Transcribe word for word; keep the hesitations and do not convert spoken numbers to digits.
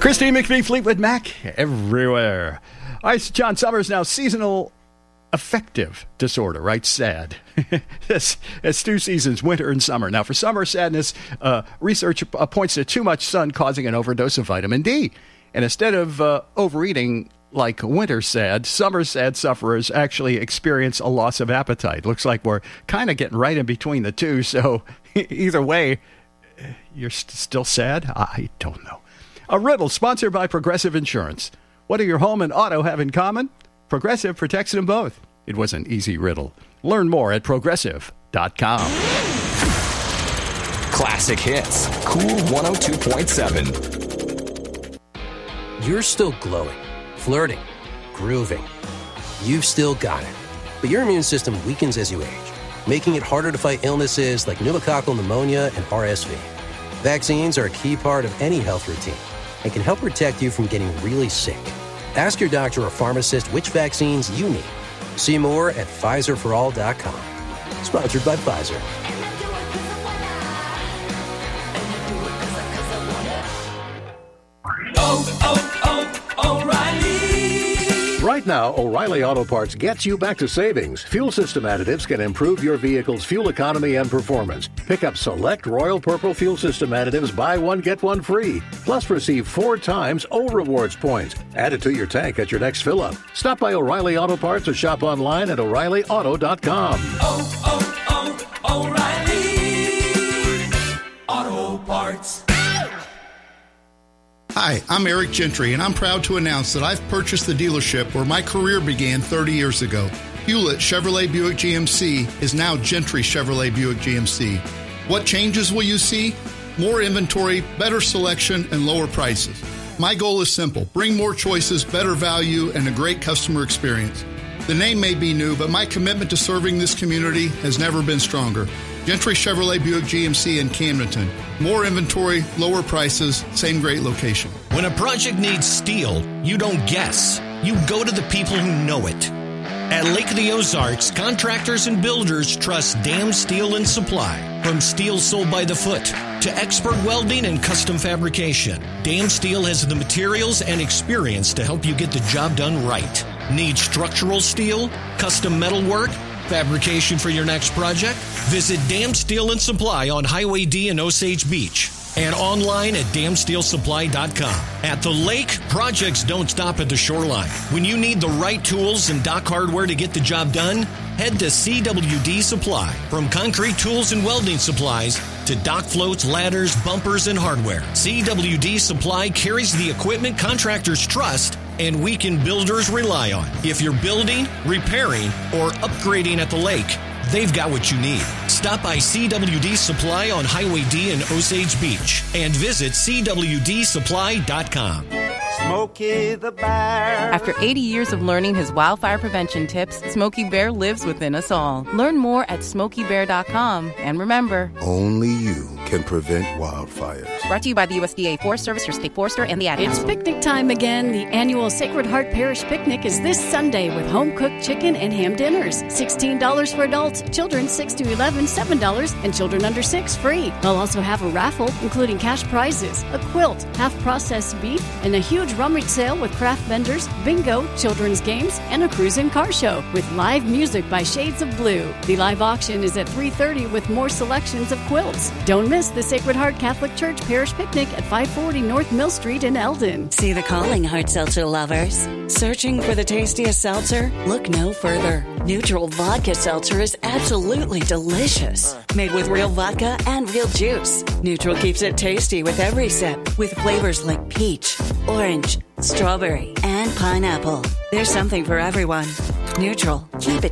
Christine McVie, Fleetwood Mac, everywhere. All right, John Summers now. Seasonal affective disorder, right? SAD. it's, it's two seasons, winter and summer. Now, for summer sadness, uh, research uh, points to too much sun causing an overdose of vitamin D. And instead of uh, overeating like winter sad, summer sad sufferers actually experience a loss of appetite. Looks like we're kind of getting right in between the two. So either way, you're st- still sad? I don't know. A riddle sponsored by Progressive Insurance. What do your home and auto have in common? Progressive protects them both. It was an easy riddle. Learn more at progressive dot com. Classic hits. Cool one oh two point seven. You're still glowing, flirting, grooving. You've still got it. But your immune system weakens as you age, making it harder to fight illnesses like pneumococcal pneumonia and R S V. Vaccines are a key part of any health routine and can help protect you from getting really sick. Ask your doctor or pharmacist which vaccines you need. See more at Pfizer for all dot com. Sponsored by Pfizer. Oh, oh, oh, O'Reilly. Right now, O'Reilly Auto Parts gets you back to savings. Fuel system additives can improve your vehicle's fuel economy and performance. Pick up select Royal Purple fuel system additives, buy one, get one free. Plus, receive four times O Rewards points. Add it to your tank at your next fill-up. Stop by O'Reilly Auto Parts or shop online at O'Reilly Auto dot com. Oh, oh, oh, O'Reilly Auto Parts. Hi, I'm Eric Gentry, and I'm proud to announce that I've purchased the dealership where my career began thirty years ago. Hewlett Chevrolet Buick G M C is now Gentry Chevrolet Buick G M C. What changes will you see? More inventory, better selection, and lower prices. My goal is simple: bring more choices, better value, and a great customer experience. The name may be new, but my commitment to serving this community has never been stronger. Gentry Chevrolet Buick G M C in Camdenton. More inventory, lower prices, same great location. When a project needs steel, you don't guess. You go to the people who know it. At Lake of the Ozarks, contractors and builders trust Dam Steel and Supply. From steel sold by the foot to expert welding and custom fabrication, Dam Steel has the materials and experience to help you get the job done right. Need structural steel, custom metal work, fabrication for your next project? Visit Dam Steel and Supply on Highway D in Osage Beach and online at dam steel supply dot com. At the lake, projects don't stop at the shoreline. When you need the right tools and dock hardware to get the job done, head to C W D Supply. From concrete tools and welding supplies to dock floats, ladders, bumpers, and hardware, C W D Supply carries the equipment contractors trust and weekend builders rely on. If you're building, repairing, or upgrading at the lake, they've got what you need. Stop by C W D Supply on Highway D in Osage Beach and visit C W D supply dot com. Smokey the Bear. After eighty years of learning his wildfire prevention tips, Smokey Bear lives within us all. Learn more at smokey bear dot com. And remember, only you can prevent wildfires. Brought to you by the U S D A Forest Service, your state forester, and the Ad It's Council. picnic time again. The annual Sacred Heart Parish Picnic is this Sunday with home-cooked chicken and ham dinners. sixteen dollars for adults, children six to eleven, seven dollars, and children under six free. They'll also have a raffle, including cash prizes, a quilt, half-processed beef, and a huge rummage sale with craft vendors, bingo, children's games, and a cruise and car show with live music by Shades of Blue. The live auction is at three thirty with more selections of quilts. Don't miss the Sacred Heart Catholic Church Parish Picnic at five forty North Mill Street in Eldon. See the calling, hard seltzer lovers. Searching for the tastiest seltzer? Look no further. Neutral Vodka Seltzer is absolutely delicious. Made with real vodka and real juice. Neutral keeps it tasty with every sip, with flavors like peach, orange, strawberry, and pineapple. There's something for everyone. Neutral. Keep it